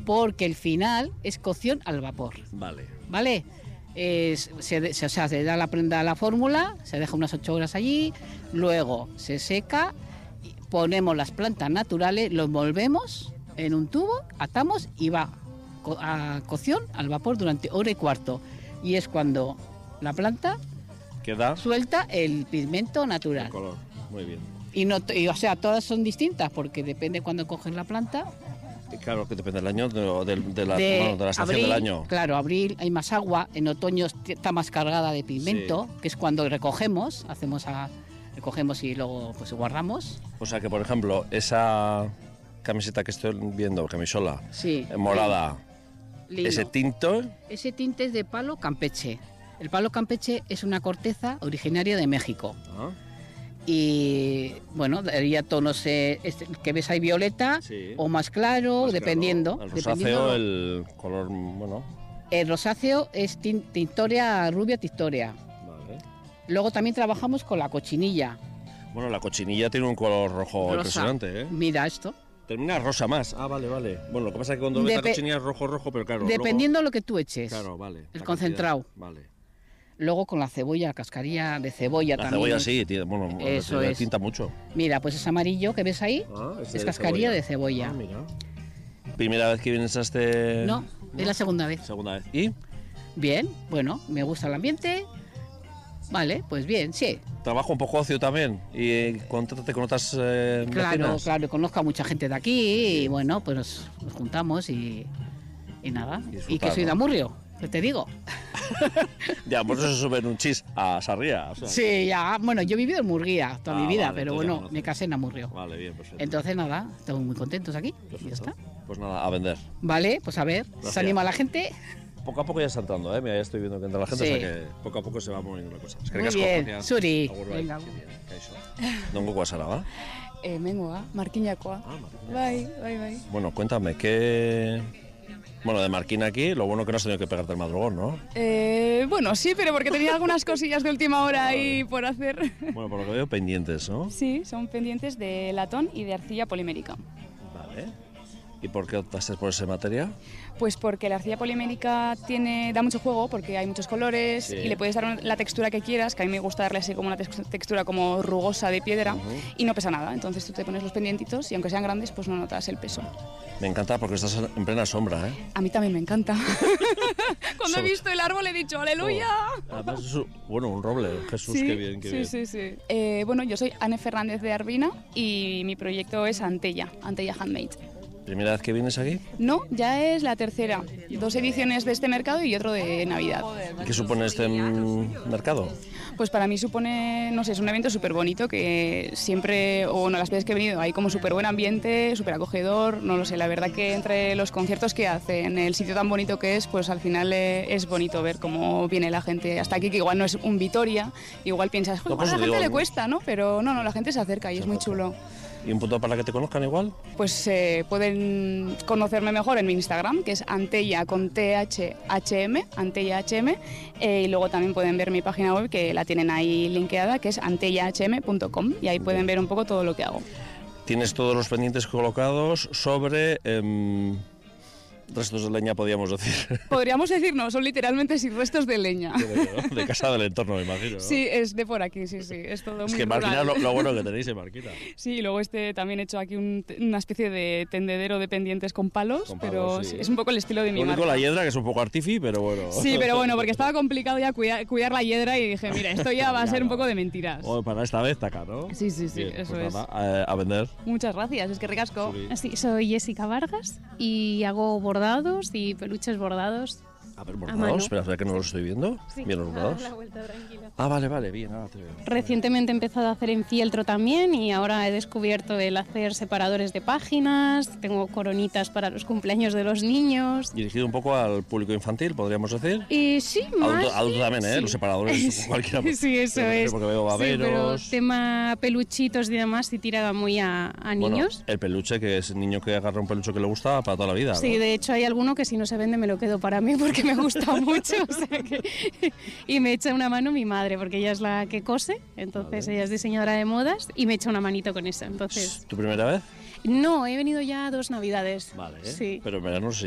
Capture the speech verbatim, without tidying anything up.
porque el final es cocción al vapor. Vale. ¿Vale? Es, se, se, o sea, se da la prenda a la fórmula, se deja unas ocho horas allí, luego se seca, ponemos las plantas naturales, lo envolvemos en un tubo, atamos y va a cocción al vapor durante hora y cuarto. Y es cuando la planta queda suelta el pigmento natural. El color, muy bien. Y, no, y, o sea, todas son distintas porque depende cuando coges la planta. Y claro, que depende del año, de, de, de, la, de, bueno, de la estación abril, del año. Claro, abril hay más agua, en otoño está más cargada de pigmento, sí. Que es cuando recogemos, hacemos a, recogemos y luego pues guardamos. O sea que, por ejemplo, esa camiseta que estoy viendo, camisola, sí, morada, lino. Ese tinto... Ese tinte es de palo campeche. El palo campeche es una corteza originaria de México. ¿Ah? Y bueno, daría tonos eh, este, que ves ahí violeta, sí, o más claro, más dependiendo. Claro. El rosáceo, dependiendo, el color, bueno... El rosáceo es tintorea rubia tintorea. Vale. Luego también trabajamos con la cochinilla. Bueno, la cochinilla tiene un color rojo rosa. Impresionante, ¿eh? Mira esto. Termina rosa más. Ah, vale, vale. Bueno, lo que pasa es que cuando ves Dep la cochinilla es rojo, rojo, pero claro... Dependiendo luego... lo que tú eches. Claro, vale. El concentrado. Cantidad. Vale. Luego con la cebolla, cascarilla de cebolla la también. La cebolla sí, tiene, bueno, eso le es. tinta mucho. Mira, pues ese amarillo que ves ahí ah, es cascarilla de cebolla. Ah, mira. ¿Primera vez que vienes a este...? No, ¿no? Es la segunda vez. Segunda vez. ¿Y? Bien, bueno, me gusta el ambiente. Vale, pues bien, sí. Trabajo un poco ocio también y contáctate con otras eh, Claro, vecinas. claro, conozco a mucha gente de aquí y bueno, pues nos, nos juntamos y, y nada. Y, y que soy de Amurrio, que te digo. Ya, por eso se suben un chis a Sarria. O sea, sí, ya, bueno, yo he vivido en Murguía toda ah, mi vida, vale, pero bueno, me casé en Amurrio. Vale, bien, perfecto. Entonces nada, estamos muy contentos aquí. Perfecto. Y ya está. Pues nada, a vender. Vale, pues a ver, Gracias. ¿Se anima la gente? Poco a poco ya está entrando, ¿eh? Mira, ya estoy viendo que entra la gente, sí. O sea que poco a poco se va moviendo la cosa. Es que muy bien, Suri. Venga. ¿Dónde guasa la va? Eh, mengoa, marquinakoa. Ah, marquina. Bai, bai, bai. Bueno, cuéntame, ¿qué...? Bueno, de Marquina aquí, lo bueno que no has tenido que pegarte el madrugón, ¿no? Eh, bueno, sí, pero porque tenía algunas cosillas de última hora ahí por hacer. Bueno, por lo que veo, pendientes, ¿no? Sí, son pendientes de latón y de arcilla polimérica. Vale. ¿Y por qué optaste por esa materia? Pues porque la arcilla polimérica tiene, da mucho juego, porque hay muchos colores sí. Y le puedes dar la textura que quieras, que a mí me gusta darle así como una textura como rugosa de piedra, uh-huh. Y no pesa nada, entonces tú te pones los pendientitos y aunque sean grandes, pues no notas el peso. Me encanta porque estás en plena sombra, ¿eh? A mí también me encanta. Cuando so... he visto el árbol he dicho ¡aleluya! Oh. Además es un, bueno, un roble, Jesús, sí, qué bien, qué sí, bien. Sí, sí, sí. Eh, bueno, yo soy Anne Fernández de Arbina y mi proyecto es Antella, Antella Handmade. ¿Primera vez que vienes aquí? No, ya es la tercera. Dos ediciones de este mercado y otro de Navidad. ¿Qué supone este mercado? Pues para mí supone, no sé, es un evento súper bonito que siempre, o bueno, las veces que he venido hay como súper buen ambiente, súper acogedor, no lo sé, la verdad que entre los conciertos que hacen, el sitio tan bonito que es, pues al final es bonito ver cómo viene la gente hasta aquí, que igual no es un Vitoria, igual piensas, no, pues a la gente digo, le cuesta, ¿no? Pero no, no, la gente se acerca y se es muy chulo. ¿Y un punto para que te conozcan igual? Pues eh, pueden conocerme mejor en mi Instagram, que es Antella con T H H M, Antella H M, eh, y luego también pueden ver mi página web, que la tienen ahí linkeada, que es antella h m punto com, y ahí pueden ver un poco todo lo que hago. Tienes todos los pendientes colocados sobre... Eh... restos de leña, podríamos decir. Podríamos decir, no, son literalmente sí, restos de leña. De, de casa del entorno, me imagino, ¿no? Sí, es de por aquí, sí, sí, es todo es muy que Marquina lo, lo bueno que tenéis en Marquina. Sí, y luego este también he hecho aquí un, una especie de tendedero de pendientes con palos, con palos pero sí. Sí, es un poco el estilo de mi marca. Con la hiedra, que es un poco artifi, pero bueno. Sí, pero bueno, porque estaba complicado ya cuidar, cuidar la hiedra y dije, mira, esto ya va a ser un poco de mentiras. Oh, para esta vez taca, ¿no? Sí, sí, sí, Bien, eso pues es. Nada, a, a vender. Muchas gracias, es que ricasco. Sí, soy Jessica Vargas y hago bordados y peluches bordados. A ver, bordados, espera, espera que no los estoy viendo. Sí, bien los bordados. la vuelta, tranquilo. Ah, vale, vale, bien, ahora te veo. Recientemente he empezado a hacer en fieltro también y ahora he descubierto el hacer separadores de páginas, tengo coronitas para los cumpleaños de los niños. Dirigido un poco al público infantil, podríamos decir. Y sí, más adulto, adulto también, ¿eh? Sí. Los separadores, sí. Cualquiera. Sí, eso es. Porque veo baberos. Sí, pero tema peluchitos y demás y tiraba muy a, a niños. Bueno, el peluche, que es el niño que agarra un peluche que le gusta para toda la vida, ¿no? Sí, de hecho hay alguno que si no se vende me lo quedo para mí porque me gusta mucho. O sea que, y me echa una mano mi madre porque ella es la que cose, entonces vale. Ella es diseñadora de modas y me echa una manito con eso. Entonces, ¿tu primera vez? No, he venido ya dos navidades. Vale, sí. Pero en verano sí.